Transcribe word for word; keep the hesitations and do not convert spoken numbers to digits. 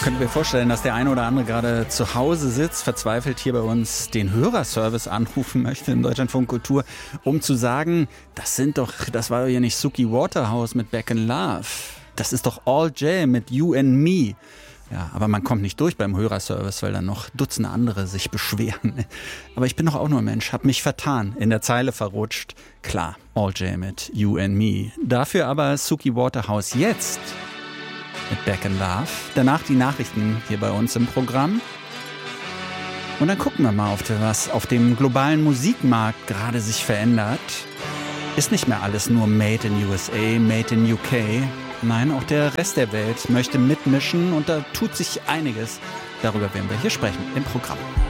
Können wir vorstellen, dass der eine oder andere gerade zu Hause sitzt, verzweifelt hier bei uns den Hörerservice anrufen möchte im Deutschlandfunk Kultur, um zu sagen, das sind doch, das war ja nicht Suki Waterhouse mit Back in Love. Das ist doch All J mit You and Me. Ja, aber man kommt nicht durch beim Hörerservice, weil dann noch Dutzende andere sich beschweren. Aber ich bin doch auch nur ein Mensch, hab mich vertan, in der Zeile verrutscht. Klar, All J mit You and Me. Dafür aber Suki Waterhouse jetzt mit Back in Love. Danach die Nachrichten hier bei uns im Programm. Und dann gucken wir mal, auf was auf dem globalen Musikmarkt gerade sich verändert. Ist nicht mehr alles nur Made in U S A, Made in U K. Nein, auch der Rest der Welt möchte mitmischen und da tut sich einiges. Darüber werden wir hier sprechen im Programm.